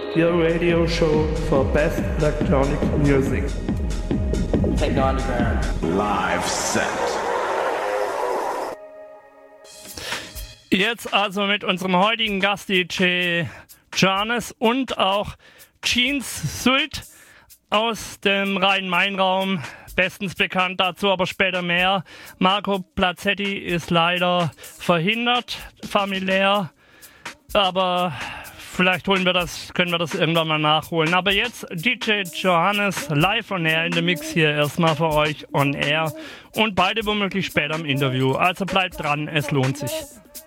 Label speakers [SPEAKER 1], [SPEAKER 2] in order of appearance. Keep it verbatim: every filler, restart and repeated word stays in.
[SPEAKER 1] your radio show for best electronic music.
[SPEAKER 2] Techno Underground.
[SPEAKER 3] Live set.
[SPEAKER 4] Jetzt also mit unserem heutigen Gast-D J Johannes und auch Jeans Sult aus dem Rhein-Main-Raum, bestens bekannt, dazu aber später mehr. Marco Plazzetti ist leider verhindert, familiär, aber vielleicht holen wir das, können wir das irgendwann mal nachholen. Aber jetzt D J Johannes live on air in der Mix hier erstmal für euch on air und beide womöglich später im Interview. Also bleibt dran, es lohnt sich.